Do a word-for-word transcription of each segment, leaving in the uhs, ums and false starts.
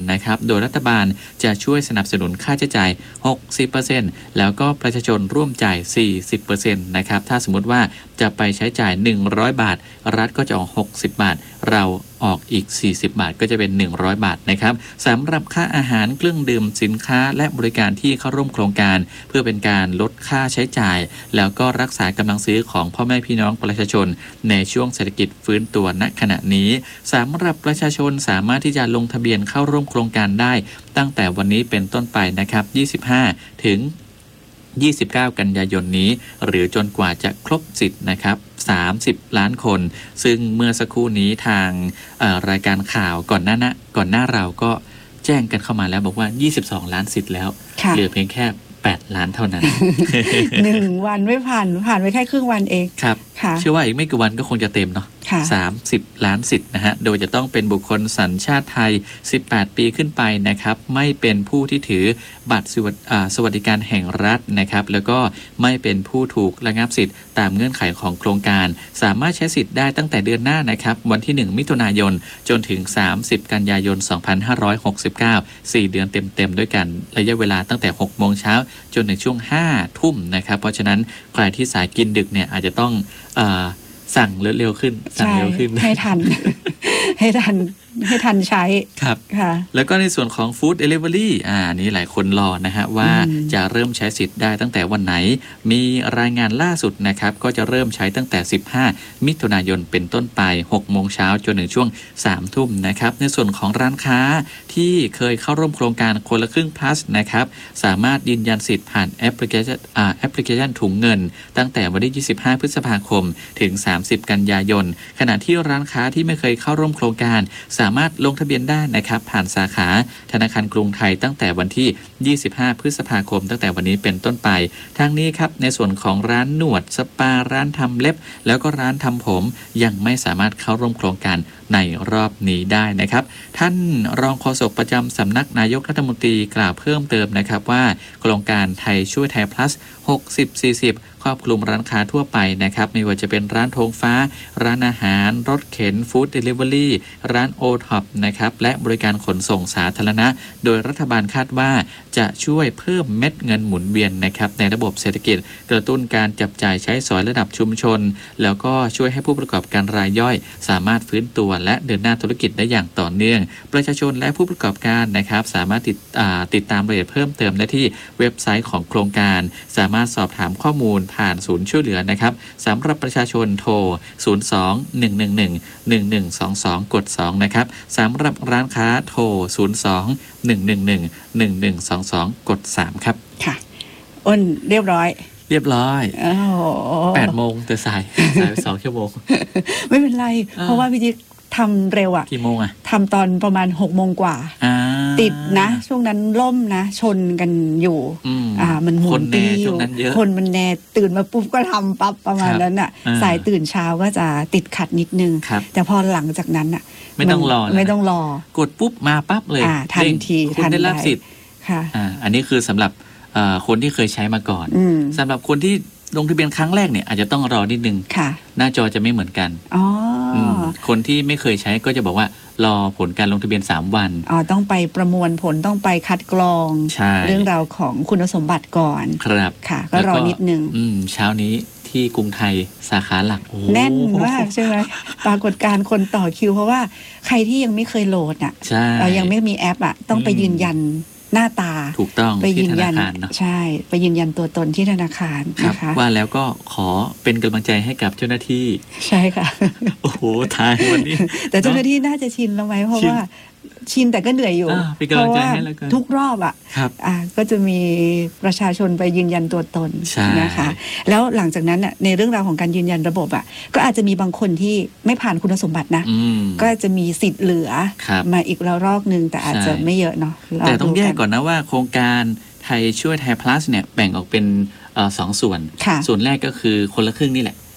นะครับโดยรัฐบาลจะช่วยสนับสนุนค่าใช้จ่าย หกสิบเปอร์เซ็นต์ แล้วก็ประชาชนร่วมจ่าย สี่สิบเปอร์เซ็นต์ นะครับถ้าสมมุติว่าจะไปใช้จ่ายหนึ่งร้อยบาทรัฐก็จะออกหกสิบบาทเราออกอีกสี่สิบบาทก็จะเป็นหนึ่งร้อยบาทนะครับสำหรับค่าอาหารเครื่องดื่มสินค้าและบริการที่เข้าร่วมโครงการเพื่อเป็นการลดค่าใช้จ่ายแล้วก็รักษากำลังซื้อของพ่อแม่พี่น้องประชาชนในช่วงเศรษฐกิจฟื้นตัวณขณะนี้สำหรับประชาชนสามารถที่จะลงทะเบียนเข้าร่วมโครงการได้ตั้งแต่วันนี้เป็นต้นไปนะครับยี่สิบห้าถึงยี่สิบเก้ากันยายนนี้หรือจนกว่าจะครบสิทธิ์นะครับสามสิบล้านคนซึ่งเมื่อสักครู่นี้ทางรายการข่าวก่อนหน้านะก่อนหน้าเราก็แจ้งกันเข้ามาแล้วบอกว่ายี่สิบสองล้านสิทธิ์แล้วเหลือเพียงแค่แปดล้านเท่านั้นหนึ่งวันไม่ผ่านผ่านไปแค่ครึ่งวันเองครับเชื่อว่าอีกไม่กี่วันก็คงจะเต็มเนาะสามสิบล้านสิทธิ์นะฮะโดยจะต้องเป็นบุคคลสัญชาติไทยสิบแปดปีขึ้นไปนะครับไม่เป็นผู้ที่ถือบัตรสวัสดิการแห่งรัฐนะครับแล้วก็ไม่เป็นผู้ถูกระงับสิทธิ์ตามเงื่อนไขของโครงการสามารถใช้สิทธิ์ได้ตั้งแต่เดือนหน้านะครับวันที่หนึ่งมิถุนายนจนถึงสามสิบกันยายนสองพันห้าร้อยหกสิบเก้า สี่เดือนเต็มๆด้วยกันระยะเวลาตั้งแต่หกโมงเช้าจนถึงช่วงห้าทุ่มนะครับเพราะฉะนั้นใครที่สายกินดึกเนี่ยอาจจะต้องเอ่อสั่งเร็วๆขึ้นสั่งเร็วขึ้นให้ทัน ให้ทันให้ทันใช้ครับค่ะแล้วก็ในส่วนของ Food Delivery อ่านี้หลายคนรอนะฮะว่าจะเริ่มใช้สิทธิ์ได้ตั้งแต่วันไหนมีรายงานล่าสุดนะครับก็จะเริ่มใช้ตั้งแต่สิบห้ามิถุนายนเป็นต้นไปหกโมงเช้าจนถึงช่วงสามทุ่มนะครับในส่วนของร้านค้าที่เคยเข้าร่วมโครงการคนละครึ่ง plus นะครับสามารถยืนยันสิทธิ์ผ่านแอปพลิเคชันอ่าแอปพลิเคชันถุงเงินตั้งแต่วันที่ยี่สิบห้าพฤษภาคมถึงสามสิบกันยายนขณะที่ร้านค้าที่ไม่เคยเข้าร่วมโครงการสามารถลงทะเบียนได้นะครับผ่านสาขาธนาคารกรุงไทยตั้งแต่วันที่ยี่สิบห้าพฤษภาคมตั้งแต่วันนี้เป็นต้นไปทางนี้ครับในส่วนของร้านนวดสปาร้านทำเล็บแล้วก็ร้านทำผมยังไม่สามารถเข้าร่วมโครงการในรอบนี้ได้นะครับท่านรองโฆษกประจำสำนักนายกรัฐมนตรีกล่าวเพิ่มเติมนะครับว่าโครงการไทยช่วยไทย plus หกสิบ สี่สิบครอบคลุมร้านค้าทั่วไปนะครับไม่ว่าจะเป็นร้านธงฟ้าร้านอาหารรถเข็นฟู้ดเดลิเวอรี่ร้านโอท็อปนะครับและบริการขนส่งสาธารณะโดยรัฐบาลคาดว่าจะช่วยเพิ่มเม็ดเงินหมุนเวียนนะครับในระบบเศรษฐกิจกระตุ้นการจับจ่ายใช้สอยระดับชุมชนแล้วก็ช่วยให้ผู้ประกอบการรายย่อยสามารถฟื้นตัวและเดินหน้าธุรกิจได้อย่างต่อเนื่องประชาชนและผู้ประกอบการนะครับสามารถติดติดตามรายละเอียดเพิ่มเติมได้ที่เว็บไซต์ของโครงการสามารถสอบถามข้อมูลผ่านศูนย์ช่วยเหลือนะครับสำหรับประชาชนโทรศูนย์ สอง หนึ่ง หนึ่ง หนึ่ง หนึ่ง หนึ่ง สอง สองกดสองนะครับสำหรับร้านค้าโทรศูนย์ สอง หนึ่ง หนึ่ง หนึ่ง หนึ่ง หนึ่ง สอง สองกดสามครับค่ะอ้นเรียบร้อยเรียบร้อยแปดโมงแต่สายสายสองชั่วโมงไม่เป็นไรเพราะว่าพี่จิ๊กทำเร็วอ่ะกี่โมงอ่ะทำตอนประมาณหกโมงกว่าติดนะช่วงนั้นล่มนะชนกันอยู่อ่ามันหมุนตีอยู่คนมันแน่ตื่นมาปุ๊บก็ทำปั๊บประมาณนั้นอ่ะสายตื่นเช้าก็จะติดขัดนิดนึงแต่พอหลังจากนั้นอ่ะไม่ต้องรอไม่ต้องรอกดปุ๊บมาปั๊บเลยทันทีทันได้รับสิทธิ์ค่ะอ่าอันนี้คือสำหรับคนที่เคยใช้มาก่อนสำหรับคนที่ลงทะเบียนครั้งแรกเนี่ยอาจจะต้องรอนิดนึงหน้าจอจะไม่เหมือนกันอ๋อคนที่ไม่เคยใช้ก็จะบอกว่ารอผลการลงทะเบียนสามวันอ๋อต้องไปประมวลผลต้องไปคัดกรองเรื่องราวของคุณสมบัติก่อนครับค่ะก็รอนิดนึงอืมเช้านี้ที่กรุงไทยสาขาหลักแน่นมากใช่ไหมปรากฏการณ์คนต่อคิวเพราะว่าใครที่ยังไม่เคยโหลดอ่ะเรายังไม่มีแอปอ่ะต้องไปยืนยันหน้าตาถูกต้องไปยืนยันใช่ไปยืนยันตัวตนที่ธนาคารนะคะว่าแล้วก็ขอเป็นกำลังใจให้กับเจ้าหน้าที่ใช่ค่ะโอ้โหทายวันนี้แต่เจ้าหน้าที่น่าจะชินแล้วไหมเพราะว่าชินแต่ก็เหนื่อยอยู่เพราะว่าทุกรอบอ่ะก็จะมีประชาชนไปยืนยันตัวตนนะคะแล้วหลังจากนั้นในเรื่องราวของการยืนยันระบบอ่ะก็อาจจะมีบางคนที่ไม่ผ่านคุณสมบัตินะก็จะมีสิทธิ์เหลือมาอีกระลอกนึงแต่อาจจะไม่เยอะเนาะแต่ต้องแยกก่อนนะว่าโครงการไทยช่วยไทย plus เนี่ยแบ่งออกเป็นสองส่วนส่วนแรกก็คือคนละครึ่งนี่แหละ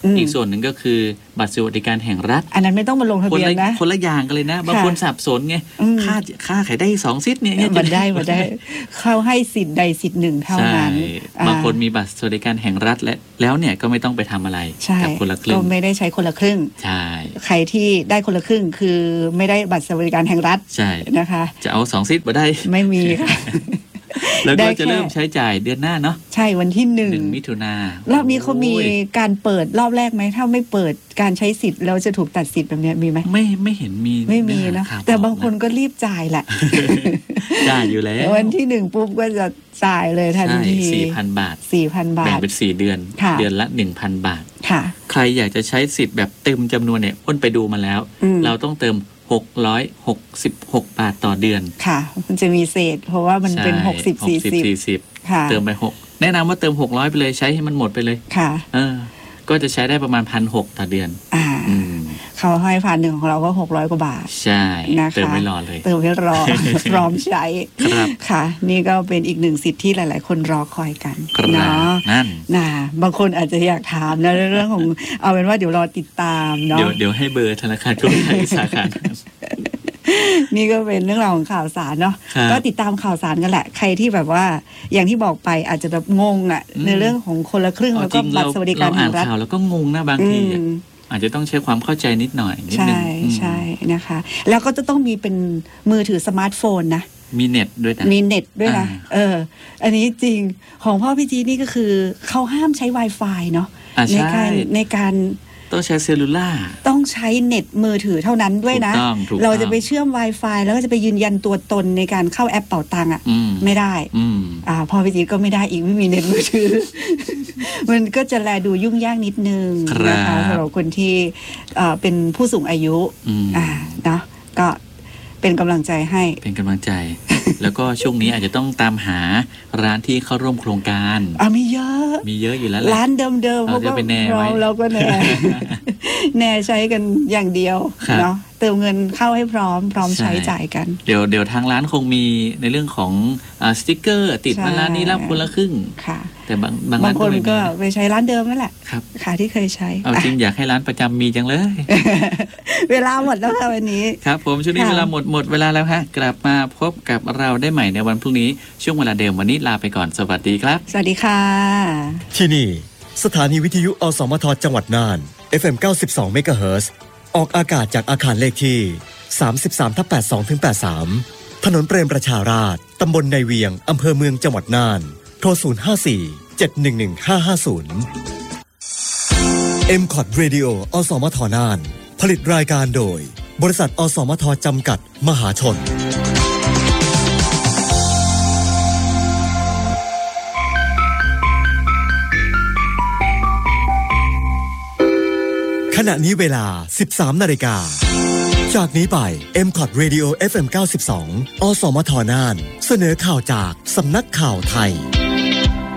อีกส่วนหนึ่งก็คือบัตรสวัสดิการแห่งรัฐอันนั้นไม่ต้องมาลงทะเบียนนะคนละอย่างกันเลยนะบางคนสับสนไงค่าค่าขายได้สองสิทธิ์เนี่ยมันได้มันได้เข้าให้สิทธิ์ใดสิทธิ์หนึ่งเท่านั้นบางคนมีบัตรสวัสดิการแห่งรัฐและแล้วเนี่ยก็ไม่ต้องไปทำอะไรกับคนละครึ่งก็ไม่ได้ใช้คนละครึ่งใช่ใครที่ได้คนละครึ่งคือไม่ได้บัตรสวัสดิการแห่งรัฐใช่นะคะจะเอาสองสิทธิ์มาได้ไม่มีค่ะแล้วก็จะเริ่มใช้จ่ายเดือนหน้าเนาะใช่วันที่หนึ่งมิถุนารอบนี้เขามีการเปิดรอบแรกไหมถ้าไม่เปิดการใช้สิทธิ์แล้วจะถูกตัดสิทธิ์แบบนี้มีไหมไม่ไม่เห็นมีไม่มีนะแต่บางคนก็รีบจ่ายแหละจ่ายอยู่แล้ววันที่หนึ่งปุ๊บก็จะจ่ายเลยทันทีสี่พันบาทสี่พันบาทแบ่งเป็นสี่เดือนเดือนละหนึ่งพันบาทค่ะใครอยากจะใช้สิทธิ์แบบเต็มจำนวนเนี่ยอ้นไปดูมาแล้วเราต้องเติมหกร้อยหกสิบหกบาทต่อเดือนค่ะมันจะมีเศษเพราะว่ามันเป็นหกสิบ สี่สิบเติมไปหกแนะนำว่าเติมหกร้อยไปเลยใช้ให้มันหมดไปเลยค่ะเออก็จะใช้ได้ประมาณ หนึ่งพันหกร้อย ต่อเดือนอ่าเขาให้พันหนึ่งของเราก็หกร้อยกว่าบาทใช่นะคะเติมไม่รอเลยเติมไม่รอ พร้อมใช้ครับค่ะนี่ก็เป็นอีกหนึ่งสิทธิ์ที่หลายๆคนรอคอยกันเนาะนั่นน่ะบางคนอาจจะอยากถามนะเรื่องของเอาเป็นว่าเดี๋ยวรอติดตามเนาะเดี๋ยวเดี๋ยวให้เบอร์ธนาคารกรุงไทยสาขานี่ก็เป็นเรื่องราวของข่าวสารเนาะก็ติดตามข่าวสารกันแหละใครที่แบบว่าอย่างที่บอกไปอาจจะแบบงงอ่ะในเรื่องของคนละครึ่งแล้วก็บัตรสวัสดิการแห่งรัฐเราอ่านข่าวแล้วก็งงนะบางทีอาจจะต้องใช้ความเข้าใจนิดหน่อยนิดนึงใช่ใช่นะคะแล้วก็จะต้องมีเป็นมือถือสมาร์ทโฟนนะมีเน็ตด้วยนะมีเน็ตด้วยนะเอออันนี้จริงของพ่อพี่จีนี่ก็คือเขาห้ามใช้ Wi-Fi เนาะในการในการต้องใช้เซลลูล่าต้องใช้เน็ตมือถือเท่านั้นด้วยนะเราจะไปเชื่อม Wi-Fi แล้วก็จะไปยืนยันตัวตนในการเข้าแอปเป๋าตังค์อ่ะไม่ได้อ่าพอไปจีก็ไม่ได้อีกไม่มีเน็ตมือถือ มันก็จะแลดูยุ่งยากนิดนึงนะคะสำหรับคนที่เป็นผู้สูงอายุอ่าเนาะก็เป็นกำลังใจให้เป็นกำลังใจ แล้วก็ช่วงนี้อาจจะต้องตามหาร้านที่เข้าร่วมโครงการอ่ะมีเยอะมีเยอะอยู่แล้วร้านเดิมๆเราจะไปแน่ไว้เราก็แน่แน่ใช้กันอย่างเดียวเนาะเติมเงินเข้าให้พร้อมพร้อมใช้จ่ายกันเดี๋ยวเดี๋ยวทางร้านคงมีในเรื่องของสติ๊กเกอร์ติดมาร้านนี้รับคนละครึ่งค่ะแต่บางบางบางคนก็ไปใช้ร้านเดิมนั่นแหละครับค่ะที่เคยใช้เอาจริงอยากให้ร้านประจำมีจังเลยเวลาหมดแล้วค่ะวันนี้ครับผมช่วงนี้เวลาหมดหมดเวลาแล้วฮะกลับมาพบกับเราได้ใหม่ในวันพรุ่งนี้ช่วงเวลาเดิมวันนี้ลาไปก่อนสวัสดีครับสวัสดีค่ะที่นี่สถานีวิทยุอสมทจังหวัดน่าน เอฟ เอ็ม เก้าสิบสอง เมกะเฮิรตซ์ออกอากาศจากอาคารเลขที่ สามสิบสามทับแปดสิบสองถึงแปดสิบสาม ถนนเปรมประชาราษฎร์ตำบลในเวียงอำเภอเมืองจังหวัดน่านโทรศูนย์ ห้า สี่ เจ็ด หนึ่ง หนึ่ง ห้า ห้า ศูนย์ เอ็ม คอท Radio อสมทน่านผลิตรายการโดยบริษัทอสมทจำกัดมหาชนขณะนี้เวลา สิบสาม นาฬิกาจากนี้ไป เอ็ม คอท Radio เอฟ เอ็ม เก้าสิบสอง อสมทน่านเสนอข่าวจากสำนักข่าวไทย